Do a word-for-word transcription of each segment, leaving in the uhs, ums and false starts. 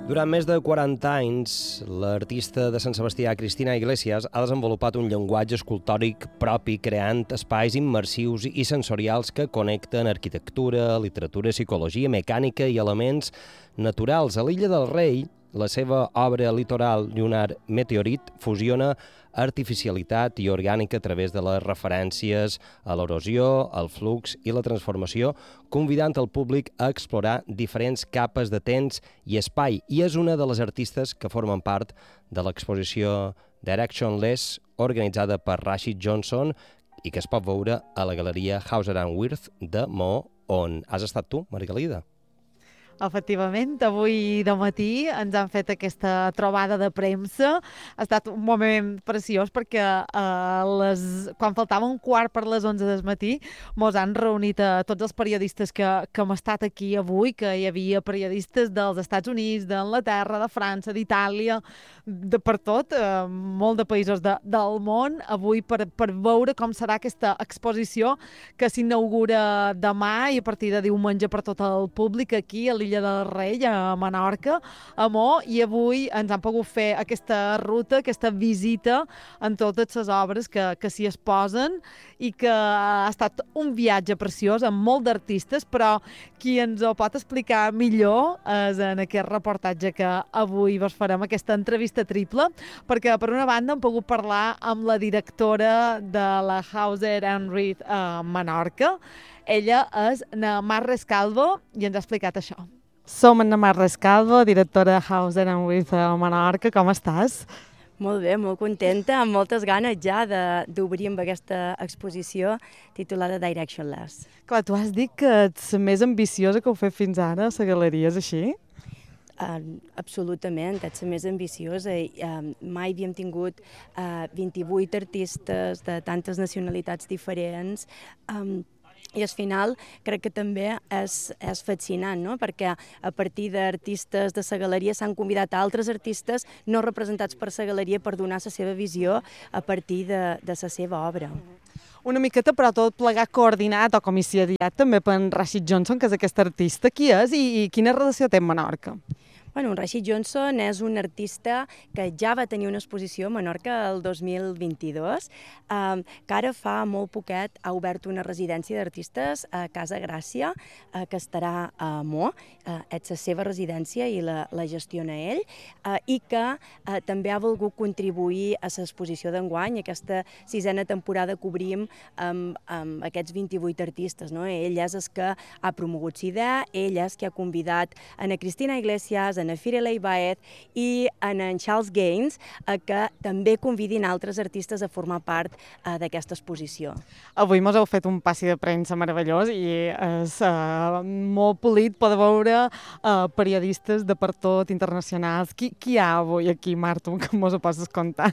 Durant més de quaranta anys, l'artista de Sant Sebastià, Cristina Iglesias, ha desenvolupat un llenguatge escultòric propi, creant espais immersius i sensorials que connecten arquitectura, literatura, psicologia, mecànica i elements naturals. A l'Illa del Rei, la seva obra litoral Lunar Meteorit fusiona artificialitat i orgànica a través de les referències a l'erosió, el flux i la transformació, convidant el públic a explorar diferents capes de temps i espai. I és una de les artistes que formen part de l'exposició Directionless, organitzada per Rashid Johnson i que es pot veure a la galeria Hauser and Wirth de Maó, on has estat tu, Margalida. Efectivament, avui de matí ens han fet aquesta trobada de premsa. Ha estat un moment preciós perquè eh, les, quan faltava un quart per les onze del matí mos han reunit a tots els periodistes que, que hem estat aquí avui, que hi havia periodistes dels Estats Units, d'Anglaterra, de França, d'Itàlia, de per tot, eh, molt de països de, del món, avui per, per veure com serà aquesta exposició que s'inaugura demà i a partir de diumenge per tot el públic aquí a l'Illa del Rei, a Menorca, a Maó, i avui ens han pogut fer aquesta ruta, aquesta visita en totes les obres que, que s'hi exposen i que ha estat un viatge preciós amb molt d'artistes, però qui ens ho pot explicar millor és en aquest reportatge que avui vos farem, aquesta entrevista triple, perquè per una banda hem pogut parlar amb la directora de la Hauser and Wirth a Menorca. Ella és na Mar Rescalvo i ens ha explicat això. Som en Mar Rescalvo, directora de Hauser and Wirth a Menorca. Com estàs? Molt bé, molt contenta, amb moltes ganes ja d'obrir amb aquesta exposició titulada Directionless. Clar, tu has dit que ets més ambiciosa que ho fet fins ara a la galeria, és així? Uh, absolutament, ets la més ambiciosa. Uh, mai havíem tingut uh, vint-i-vuit artistes de tantes nacionalitats diferents. Um, I al final crec que també és, és fascinant, no? Perquè a partir d'artistes de la galeria s'han convidat altres artistes no representats per la galeria per donar la seva visió a partir de, de la seva obra. Una miqueta, però tot plegat coordinat o comissariat també per Rashid Johnson, que és aquest artista. Qui és i, i quina relació té amb Menorca? Bueno, en Rashid Johnson és un artista que ja va tenir una exposició a Menorca el dos mil vint-i-dos, eh, que ara fa molt poquet ha obert una residència d'artistes a Casa Gràcia, eh, que estarà a Maó, eh, és la seva residència i la, la gestiona ell, eh, i que eh, també ha volgut contribuir a l'exposició d'enguany, aquesta sisena temporada que obrim amb, amb aquests vint-i-vuit artistes. No? Ell és el que ha promogut la idea, ell és qui ha convidat a Cristina Iglesias, en Firelei Baez i en, en Charles Gaines, a que també convidin altres artistes a formar part eh, d'aquesta exposició. Avui mos heu fet un passi de premsa meravellós i és uh, molt polit poder veure uh, periodistes de per tot, internacionals. Qui, qui hi ha avui aquí, Marta, que mos ho pots contar?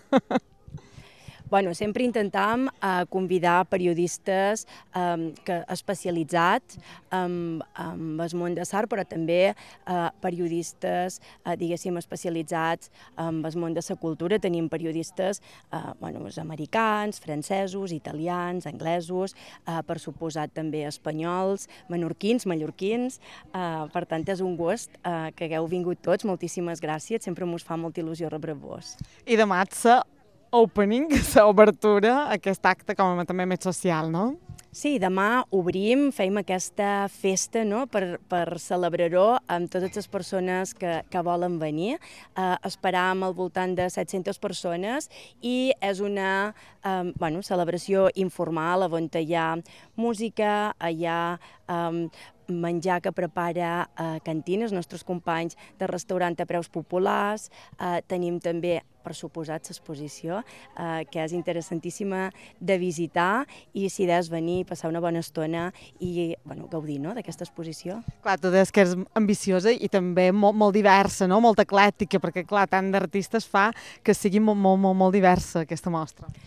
Bueno, sempre intentàvem eh, convidar periodistes eh, que, especialitzats en, en el món de l'art, però també eh, periodistes, eh, diguéssim, especialitzats en el món de la cultura. Tenim periodistes eh, bueno, americans, francesos, italians, anglesos, eh, per suposat també espanyols, menorquins, mallorquins. Eh, per tant, és un gust eh, que hagueu vingut tots. Moltíssimes gràcies. Sempre mos fa molta il·lusió rebre-vos. I demà sa opening, l'obertura, aquest acte com a també més social, no? Sí, demà obrim, fem aquesta festa, no?, per, per celebrar-ho amb totes les persones que, que volen venir. Eh, esperam al voltant de set-centes persones i és una eh, bueno, celebració informal on hi ha música, hi ha eh, menjar que prepara a Cantina, els nostres companys de restaurant a preus populars. Eh, tenim també, per suposat, l'exposició, eh, que és interessantíssima de visitar i si des venir, passar una bona estona i bueno, gaudir, no?, d'aquesta exposició. Clar, tu deies que és ambiciosa i també molt, molt diversa, no?, molt eclèctica, perquè clar, tant d'artistes fa que sigui molt, molt, molt, molt diversa aquesta mostra.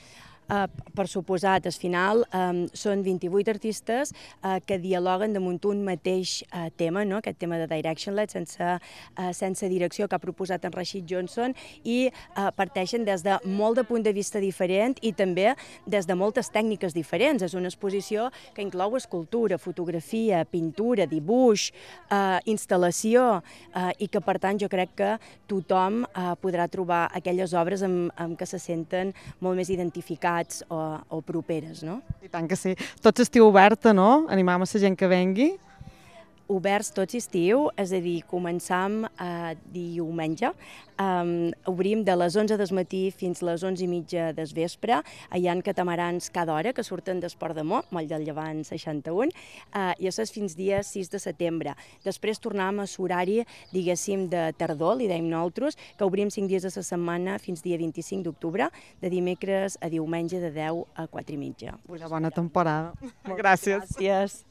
Uh, per suposat, al final um, són vint-i-vuit artistes uh, que dialoguen damunt un mateix uh, tema, no? Aquest tema de directionless, sense, uh, sense direcció, que ha proposat en Rashid Johnson, i uh, parteixen des de molt de punt de vista diferent i també des de moltes tècniques diferents. És una exposició que inclou escultura, fotografia, pintura, dibuix, uh, instal·lació, uh, i que per tant jo crec que tothom uh, podrà trobar aquelles obres amb, amb què se senten molt més identificats o, o properes, no? I tant que sí. Tots estiu oberta, no? Animam a la gent que vengui. Oberts tot l'estiu, és a dir, començam a diumenge, um, obrim de les onze del matí fins les onze i mitja del vespre, hi ha catamarans cada hora que surten d'Esport de Mó, Moll del Llevant seixanta-u, uh, i això és fins dia sis de setembre. Després tornem a l'horari, diguéssim, de tardor, li deim nosaltres, que obrim cinc dies a la setmana fins dia vint-i-cinc d'octubre, de dimecres a diumenge de deu a quatre i mitja. Una bona temporada. Gràcies. Gràcies.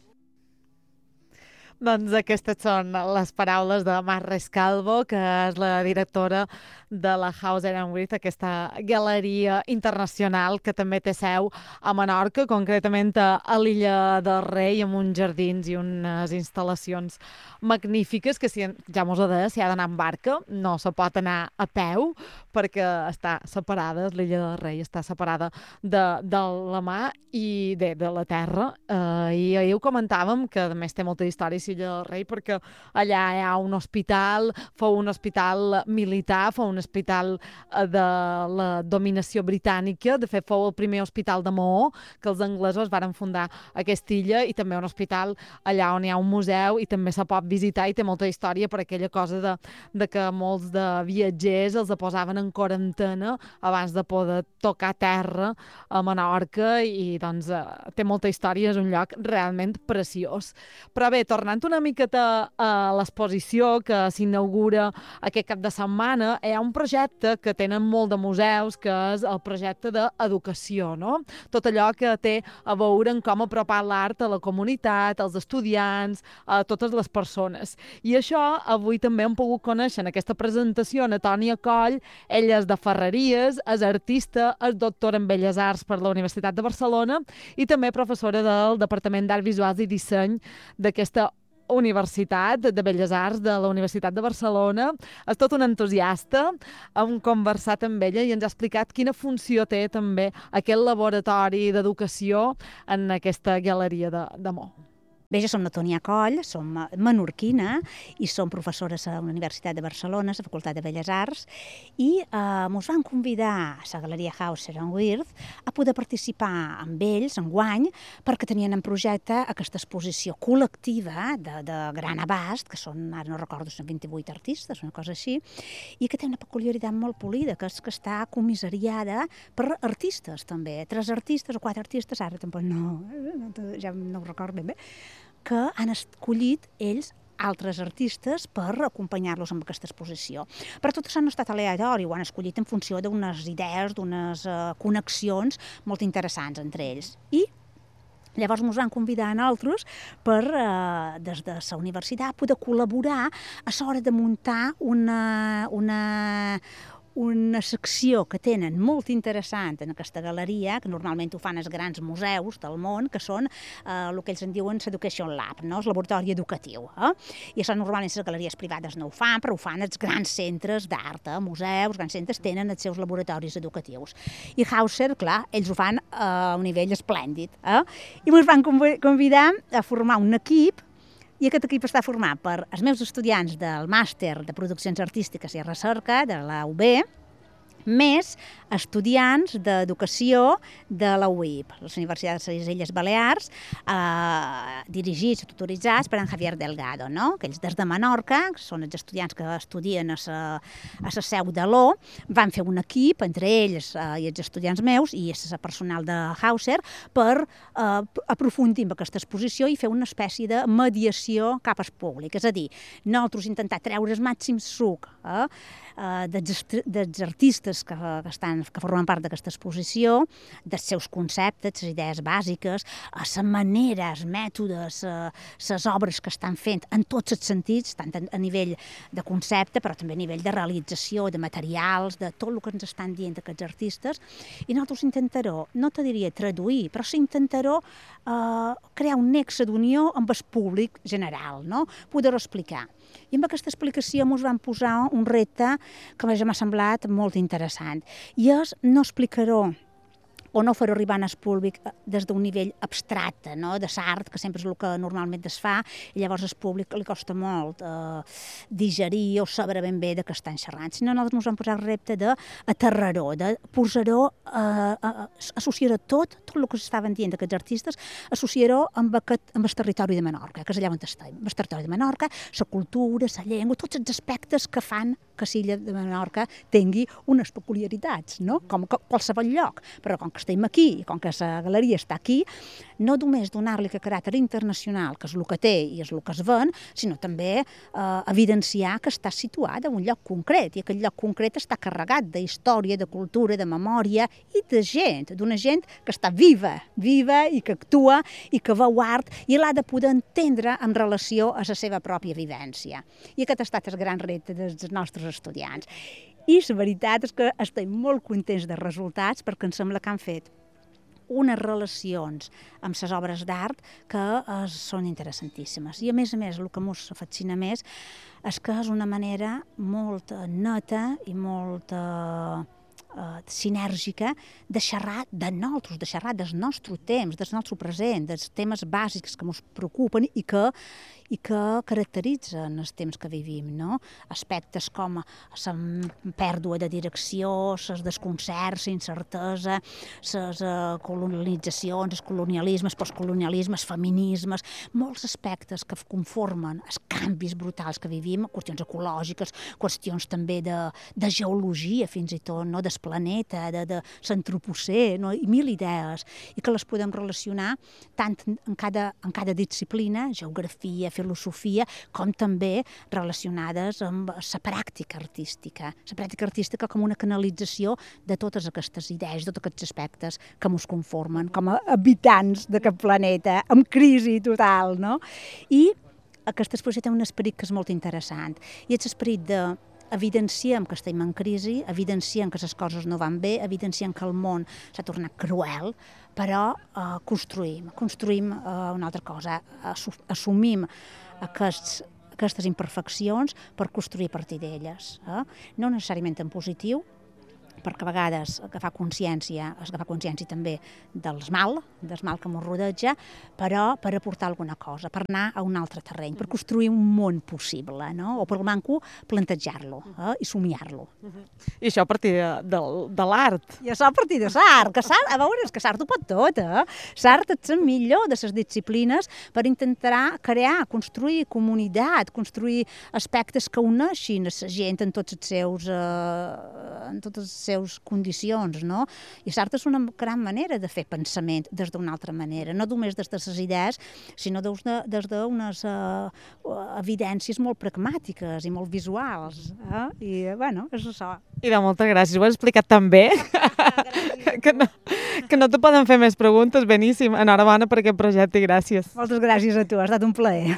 Doncs aquestes són les paraules de Mar Rescalvo, que és la directora de la Hauser and Wirth, aquesta galeria internacional que també té seu a Menorca, concretament a l'Illa del Rei, amb uns jardins i unes instal·lacions magnífiques, que si, ja mos ho deia, s'hi ha d'anar amb barca, no se pot anar a peu, perquè està separada, l'Illa del Rei està separada de, de la mà i de, de la terra, eh, i ahir ho comentàvem, que a més té molta història l'Illa del Rei, perquè allà hi ha un hospital, fou un hospital militar, fou un hospital de la dominació britànica, de fet fou el primer hospital de Maó, que els anglesos varen fundar aquesta illa, i també un hospital allà on hi ha un museu i també se pot visitar, i té molta història per aquella cosa de, de que molts de viatgers els posaven en quarantena abans de poder tocar terra a Menorca, i doncs té molta història, és un lloc realment preciós. Però bé, tornant una miqueta a l'exposició que s'inaugura aquest cap de setmana, hi ha un projecte que tenen molt de museus, que és el projecte d'educació, no? Tot allò que té a veure en com apropar l'art a la comunitat, als estudiants, a totes les persones. I això avui també hem pogut conèixer en aquesta presentació a Tònia Coll. Ella és de Ferreries, és artista, és doctora en Belles Arts per la Universitat de Barcelona i també professora del Departament d'Art Visuals i Disseny d'aquesta Universitat de Belles Arts de la Universitat de Barcelona. És tot un entusiasta. Hem conversat amb ella i ens ha explicat quina funció té també aquest laboratori d'educació en aquesta galeria de, de Maó. Bé, jo som la Tònia Coll, som menorquina i som professores a la Universitat de Barcelona, a la Facultat de Belles Arts, i eh, mos van convidar a la Galeria Hauser and Wirth a poder participar amb ells enguany, perquè tenien en projecte aquesta exposició col·lectiva de, de gran abast, que són, ara no recordo, són vint-i-vuit artistes, una cosa així, i que té una peculiaritat molt polida, que és que està comissariada per artistes també, tres artistes o quatre artistes, ara tampoc no, ja no ho recordo ben bé, que han escollit ells altres artistes per acompanyar-los amb aquesta exposició. Però tot això no ha estat aleatori, ho han escollit en funció d'unes idees, d'unes uh, connexions molt interessants entre ells. I llavors ens van convidar a nosaltres per, eh, des de la universitat, poder col·laborar a l'hora de muntar una, una, una secció que tenen molt interessant en aquesta galeria, que normalment ho fan els grans museus del món, que són eh, el que ells en diuen l'Education Lab, no? El laboratori educatiu. Eh? I això normalment les galeries privades no ho fan, però ho fan els grans centres d'art, eh? Museus, grans centres tenen els seus laboratoris educatius. I Hauser, clar, ells ho fan a un nivell esplèndid. Eh? I ens van convidar a formar un equip, i aquest equip està format per els meus estudiants del màster de Produccions Artístiques i Recerca de la U B, més estudiants d'educació de la U I P, les Universitats de les Illes Balears, eh, dirigits i tutoritzats per en Javier Delgado, no? Que ells des de Menorca, que són els estudiants que estudien a la seu de l'O, van fer un equip entre ells eh, i els estudiants meus i el personal de Hauser per eh, aprofundir en aquesta exposició i fer una espècie de mediació cap al públic. És a dir, nosaltres intentar treure el màxim suc eh, dels, dels artistes aspectes que, que, estan, que formen part d'aquesta exposició, dels seus conceptes, les idees bàsiques, les maneres, mètodes, les obres que estan fent en tots els sentits, tant a nivell de concepte, però també a nivell de realització, de materials, de tot el que ens estan dient aquests artistes, i nosaltres intentarem, no te diria traduir, però sí intentarem eh, crear un nexe d'unió amb el públic general, no? Poder-ho explicar. I amb aquesta explicació ens vam posar un repte que m'ha semblat molt interessant. I és no explicar-ho o no fer-ho arribar al públic des d'un nivell abstracte, no? De l'art, que sempre és el que normalment es fa, i llavors al públic li costa molt eh, digerir o saber ben bé de què estan xerrant. Sinó nosaltres ens vam posar el repte d'aterrar-ho, de posar-ho, eh, associar-ho tot, tot el que s'estaven dient d'aquests artistes, associar-ho amb, aquest, amb el territori de Menorca, que és allà on estem. El territori de Menorca, la cultura, la llengua, tots els aspectes que fan que l'illa de Menorca tingui unes peculiaritats, no? Com qualsevol lloc. Però com que estem aquí i com que la galeria està aquí, no només donar-li que caràcter internacional, que és el que té i és el que es ven, sinó també eh, evidenciar que està situat en un lloc concret, i aquest lloc concret està carregat d'història, de cultura, de memòria i de gent, d'una gent que està viva, viva i que actua i que veu art i l'ha de poder entendre en relació a la seva pròpia vivència. I aquest ha estat el gran repte dels nostres estudiants. I la veritat és que estem molt contents dels resultats perquè em sembla que han fet unes relacions amb les obres d'art que eh, són interessantíssimes. I a més a més, el que ens fascina més és que és una manera molt neta i molt eh, eh, sinèrgica de xerrar de nosaltres, de xerrar del nostre temps, del nostre present, dels temes bàsics que ens preocupen i que i que caracteritzen els temps que vivim, no? Aspectes com la pèrdua de direcció, els desconcerts, la incertesa, les colonitzacions, els colonialismes, postcolonialismes, feminismes, molts aspectes que conformen els canvis brutals que vivim, qüestions ecològiques, qüestions també de, de geologia, fins i tot, no? Del planeta, de, de l'antropocè, no? I mil idees, i que les podem relacionar tant en cada, en cada disciplina, geografia, filosofia, com també relacionades amb la pràctica artística. La pràctica artística com una canalització de totes aquestes idees, de tots aquests aspectes que ens conformen com a habitants d'aquest planeta, amb crisi total, no? I aquesta exposició té un esperit que és molt interessant, i és l'esperit de evidenciem que estem en crisi, evidenciem que les coses no van bé, evidenciem que el món s'ha tornat cruel, però eh, construïm, construïm eh, una altra cosa, assumim aquests, aquestes imperfeccions per construir a partir d'elles. Eh? No necessàriament en positiu, perquè a vegades agafar consciència, agafar consciència també dels mal, del mal que ens rodeja, però per aportar alguna cosa, per anar a un altre terreny, per construir un món possible, no? O per el manco plantejar-lo eh? I somiar-lo. I això a partir de, de, de l'art. I això a partir de l'art, que l'art, a veure, és que l'art ho pot tot, eh? L'art és el millor de les disciplines per intentar crear, construir comunitat, construir aspectes que uneixin a la gent en tots els seus, eh, en totes les seus condicions, no? I l'art és una gran manera de fer pensament des d'una altra manera, no només des de les idees, sinó des d'unes uh, evidències molt pragmàtiques i molt visuals. Eh? I, bueno, és això. I de moltes gràcies, ho has explicat tan bé que no, que no te poden fer més preguntes. Beníssim, enhorabona per aquest projecte i gràcies. Moltes gràcies a tu, ha estat un plaer.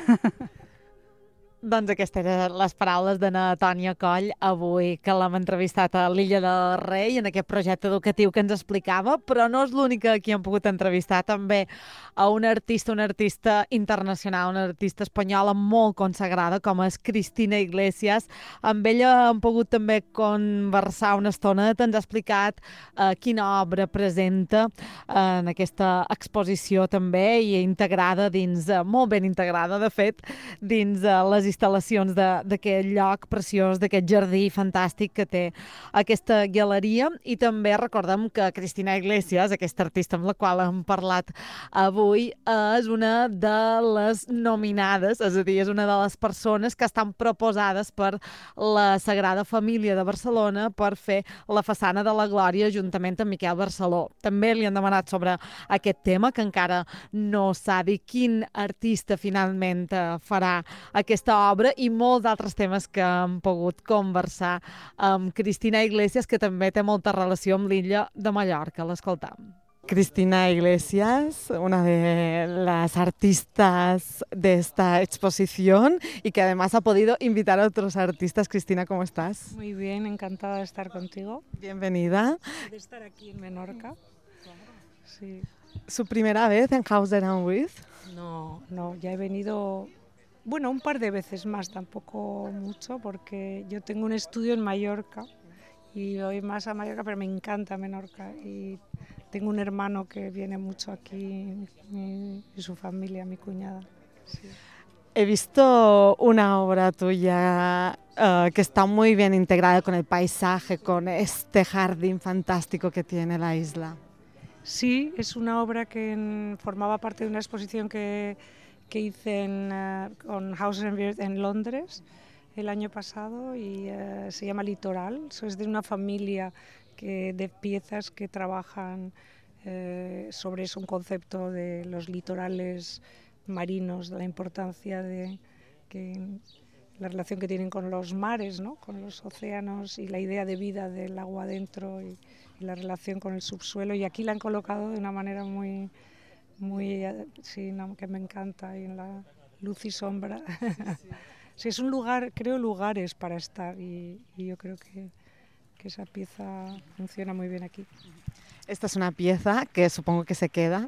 Doncs aquestes eren les paraules de Tònia Coll avui que l'hem entrevistat a l'Illa del Rei en aquest projecte educatiu que ens explicava, però no és l'única a qui hem pogut entrevistar, també a una artista, una artista internacional, una artista espanyola molt consagrada com és Cristina Iglesias. Amb ella hem pogut també conversar una estona, ens ha explicat eh, quina obra presenta eh, en aquesta exposició també i integrada dins, eh, molt ben integrada de fet, dins eh, les instal·lacions d'aquest lloc preciós, d'aquest jardí fantàstic que té aquesta galeria. I també recordem que Cristina Iglesias, aquesta artista amb la qual hem parlat avui, és una de les nominades, és a dir, és una de les persones que estan proposades per la Sagrada Família de Barcelona per fer la façana de la Glòria juntament amb Miquel Barceló. També li han demanat sobre aquest tema, que encara no s'ha dit quin artista finalment farà aquesta l'obra i molts altres temes que hem pogut conversar amb Cristina Iglesias, que també té molta relació amb l'illa de Mallorca. L'escoltam. Cristina Iglesias, una de las artistas de esta exposición y que además ha podido invitar a otros artistas. Cristina, ¿cómo estás? Muy bien, encantada de estar contigo. Bienvenida. De estar aquí en Menorca. Sí. ¿Su primera vez en Hauser and Wirth? No, no, ya he venido, bueno, un par de veces más, tampoco mucho, porque yo tengo un estudio en Mallorca y voy más a Mallorca, pero me encanta Menorca y tengo un hermano que viene mucho aquí mi, y su familia, mi cuñada. Sí. He visto una obra tuya uh, que está muy bien integrada con el paisaje, con este jardín fantástico que tiene la isla. Sí, es una obra que en, formaba parte de una exposición que, que hice en, uh, con Hauser and Wirth en Londres el año pasado y uh, se llama Litoral. Eso es de una familia que, de piezas que trabajan uh, sobre eso, un concepto de los litorales marinos, de la importancia de que, la relación que tienen con los mares, ¿no? Con los océanos y la idea de vida del agua adentro y, y la relación con el subsuelo, y aquí la han colocado de una manera muy, muy sí, no, que me encanta, y en la luz y sombra. Sí, sí. Sí, es un lugar, creo, lugares para estar y, y yo creo que, que esa pieza funciona muy bien aquí. Esta es una pieza que supongo que se queda.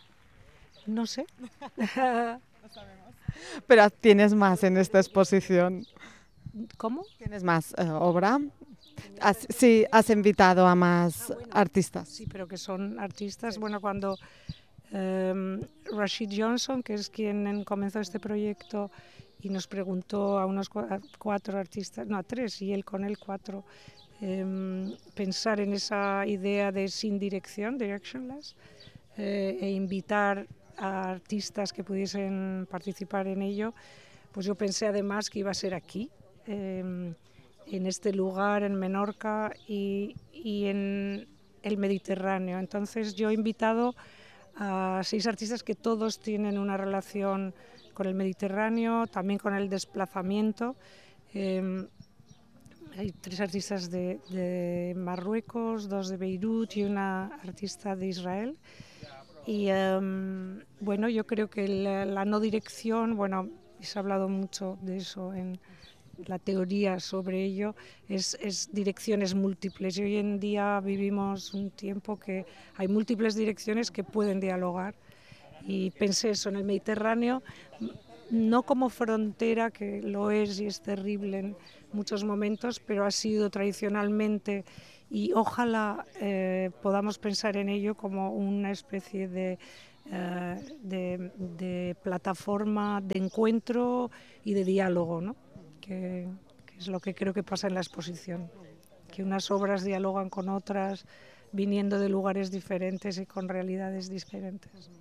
No sé. No sabemos. Pero tienes más en esta exposición. ¿Cómo? ¿Tienes más uh, obra? Has, sí, has invitado a más ah, bueno, artistas. Sí, pero que son artistas. Sí. Bueno, cuando um, Rashid Johnson, que es quien comenzó este proyecto y nos preguntó a unos cuatro artistas, no, a tres, y él con él cuatro, um, pensar en esa idea de sin dirección, directionless, eh, e invitar a artistas que pudiesen participar en ello, pues yo pensé además que iba a ser aquí, eh, en este lugar, en Menorca y, y en el Mediterráneo. Entonces yo he invitado a seis artistas que todos tienen una relación con el Mediterráneo, también con el desplazamiento. Eh, hay tres artistas de, de Marruecos, dos de Beirut y una artista de Israel. Y um, bueno, yo creo que la, la no dirección, bueno, se ha hablado mucho de eso en la teoría sobre ello, es, es direcciones múltiples. Y hoy en día vivimos un tiempo que hay múltiples direcciones que pueden dialogar. Y pensé eso en el Mediterráneo, no como frontera, que lo es y es terrible en muchos momentos, pero ha sido tradicionalmente, y ojalá eh, podamos pensar en ello como una especie de, eh, de, de plataforma de encuentro y de diálogo, ¿no? que, que es lo que creo que pasa en la exposición, que unas obras dialogan con otras, viniendo de lugares diferentes y con realidades diferentes.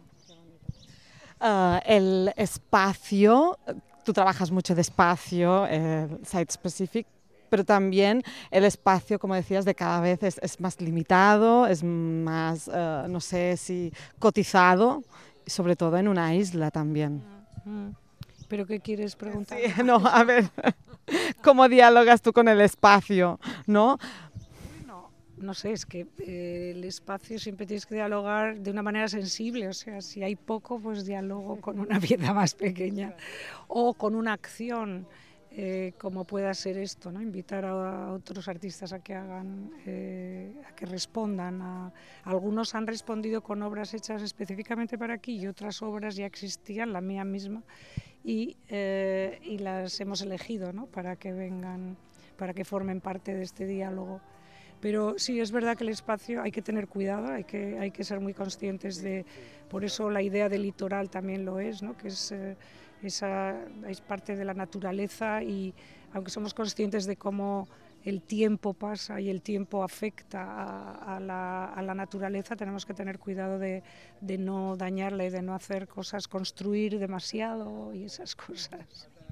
Uh, el espacio, tú trabajas mucho de espacio, eh, site specific, pero también el espacio, como decías, de cada vez es, es más limitado, es más, uh, no sé si cotizado, y sobre todo en una isla también. Mm. ¿Pero qué quieres preguntar? Sí, no, a ver, ¿cómo dialogas tú con el espacio, no? No, no sé, es que eh, el espacio siempre tienes que dialogar de una manera sensible, o sea, si hay poco, pues dialogo con una pieza más pequeña o con una acción. Eh, como pueda ser esto, ¿no? Invitar a, a otros artistas a que hagan, eh, a que respondan. A, a algunos han respondido con obras hechas específicamente para aquí y otras obras ya existían, la mía misma, y, eh, y las hemos elegido, ¿no? Para que vengan, para que formen parte de este diálogo. Pero sí, es verdad que el espacio hay que tener cuidado, hay que, hay que ser muy conscientes de, por eso la idea del litoral también lo es, ¿no? Que es, eh, esa, es parte de la naturaleza, y aunque somos conscientes de cómo el tiempo pasa y el tiempo afecta a, a, la, a la naturaleza, tenemos que tener cuidado de, de no dañarla y de no hacer cosas, construir demasiado y esas cosas.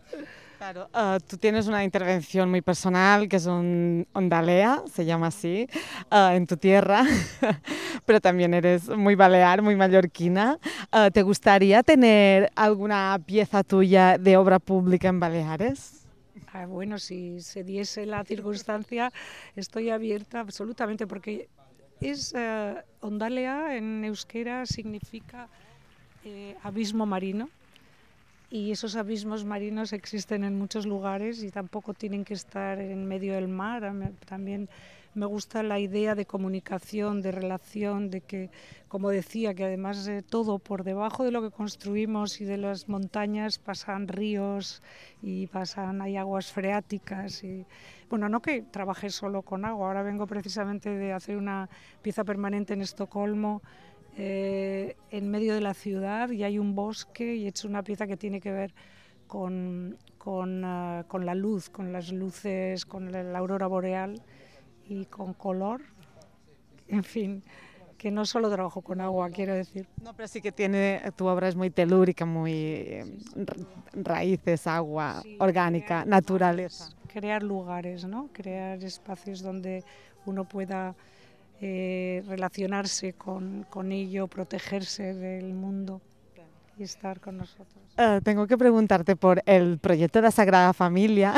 Claro, uh, tú tienes una intervención muy personal que es un Ondalea, se llama así, uh, en tu tierra, pero también eres muy balear, muy mallorquina. Uh, ¿Te gustaría tener alguna pieza tuya de obra pública en Baleares? Ah, bueno, si se diese la circunstancia, estoy abierta absolutamente, porque es uh, Ondalea en euskera significa eh, abismo marino. Y esos abismos marinos existen en muchos lugares y tampoco tienen que estar en medio del mar. También me gusta la idea de comunicación, de relación, de que, como decía, que además de todo, por debajo de lo que construimos y de las montañas pasan ríos y pasan, hay aguas freáticas. Y, bueno, no que trabaje solo con agua, ahora vengo precisamente de hacer una pieza permanente en Estocolmo, Eh, en medio de la ciudad, y hay un bosque, y he hecho una pieza que tiene que ver con, con, uh, con la luz, con las luces, con la, la aurora boreal y con color, en fin, que no solo trabajo con agua, quiero decir. No, pero sí que tiene, tu obra es muy telúrica, muy eh, raíces, agua, sí, orgánica, crear naturaleza. Lugares, crear lugares, ¿no? Crear espacios donde uno pueda Eh, relacionarse con, con ello, protegerse del mundo y estar con nosotros. Uh, tengo que preguntarte por el proyecto de la Sagrada Familia,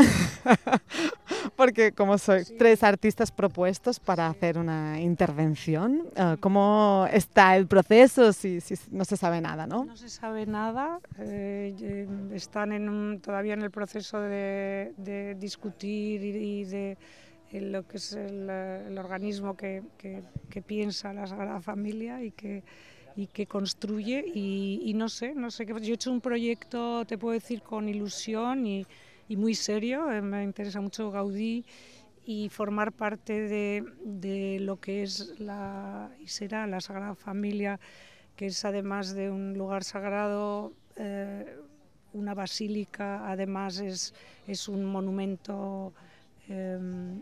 porque como sois sí. tres artistas propuestos para sí. hacer una intervención, uh, ¿cómo está el proceso? Si, si no se sabe nada, ¿no? No se sabe nada, eh, están en un, todavía en el proceso de, de discutir y, y de en lo que es el, el organismo que, que, que piensa la Sagrada Familia y que, y que construye y, y no sé, no sé qué. Yo he hecho un proyecto, te puedo decir, con ilusión y, y muy serio, eh, me interesa mucho Gaudí y formar parte de, de lo que es la, y será la Sagrada Familia, que es además de un lugar sagrado, eh, una basílica, además es, es un monumento eh,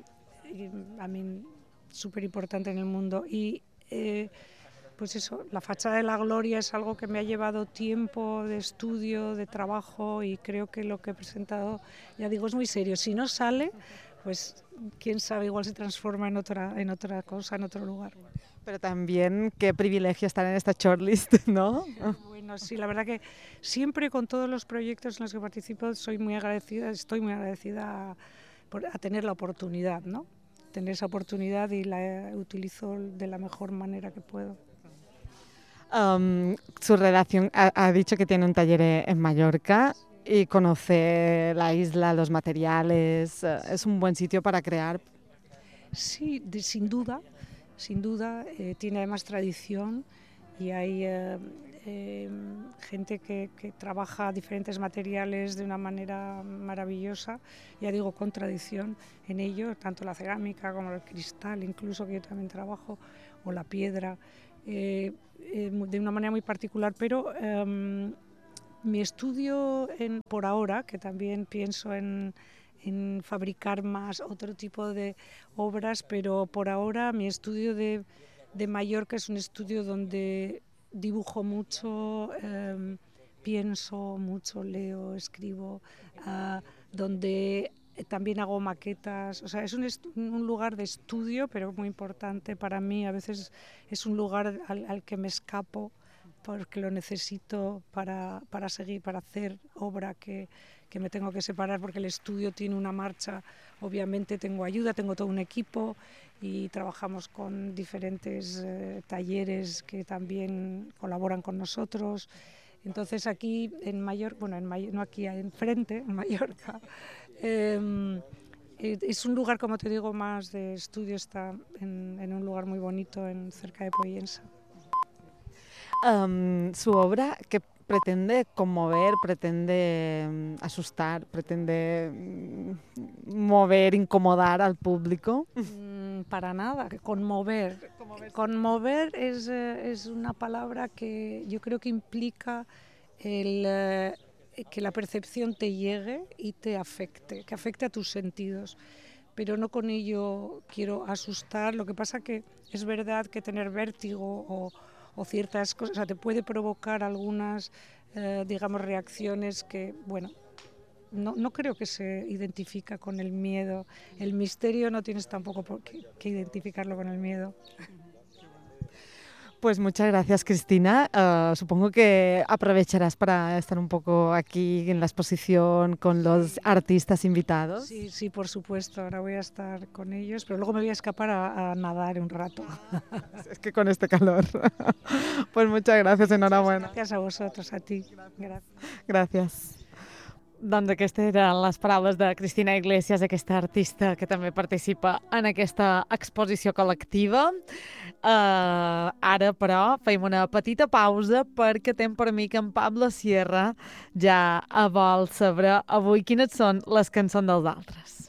a mí súper importante en el mundo y eh, pues eso, la fachada de la gloria es algo que me ha llevado tiempo de estudio, de trabajo y creo que lo que he presentado, ya digo, es muy serio. Si no sale, pues quién sabe, igual se transforma en otra, en otra cosa, en otro lugar. Pero también qué privilegio estar en esta shortlist, ¿no? Bueno, sí, la verdad que siempre con todos los proyectos en los que participo soy muy agradecida, estoy muy agradecida a, a tener la oportunidad, ¿no? Tener esa oportunidad y la utilizo de la mejor manera que puedo. Um, su redacción ha, ha dicho que tiene un taller en Mallorca y conoce la isla, los materiales, uh, es un buen sitio para crear. Sí, de, sin duda, sin duda, eh, tiene además tradición y hay eh, eh, gente que, que trabaja diferentes materiales de una manera maravillosa, ya digo, con tradición en ello, tanto la cerámica como el cristal, incluso que yo también trabajo, o la piedra, eh, eh, de una manera muy particular, pero eh, mi estudio en, por ahora, que también pienso en en fabricar más otro tipo de obras, pero por ahora mi estudio de, de Mallorca es un estudio donde dibujo mucho, eh, pienso mucho, leo, escribo, uh, donde también hago maquetas, o sea, es un, un lugar de estudio, pero muy importante para mí, a veces es un lugar al, al que me escapo porque lo necesito para, para seguir, para hacer obra que, que me tengo que separar porque el estudio tiene una marcha, obviamente tengo ayuda, tengo todo un equipo y trabajamos con diferentes eh, talleres que también colaboran con nosotros. Entonces aquí en Mallorca, bueno, en May- no aquí, enfrente, en Mallorca, eh, es un lugar, como te digo, más de estudio, está en, en un lugar muy bonito en, cerca de Pollensa. Um, su obra que pretende conmover, pretende um, asustar, pretende um, mover, incomodar al público. Mm, para nada, conmover. Conmover, conmover es, eh, es una palabra que yo creo que implica el, eh, que la percepción te llegue y te afecte, que afecte a tus sentidos. Pero no con ello quiero asustar, lo que pasa que es verdad que tener vértigo o o ciertas cosas, o sea, te puede provocar algunas, eh, digamos, reacciones que, bueno, no, no creo que se identifica con el miedo. El misterio no tienes tampoco por qué, que identificarlo con el miedo. Pues muchas gracias, Cristina. Uh, supongo que aprovecharás para estar un poco aquí en la exposición con los artistas invitados. Sí, sí, por supuesto. Ahora voy a estar con ellos, pero luego me voy a escapar a, a nadar un rato. Es que con este calor. Pues muchas gracias, enhorabuena. Gracias a vosotros, a ti. Gracias. Gràcies. Doncs aquestes eren les paraules de Cristina Iglesias, aquesta artista que també participa en aquesta exposició col·lectiva. Uh, ara, però, feim una petita pausa perquè tem per mi que en Pablo Sierra ja vol saber avui quines són les cançons dels altres.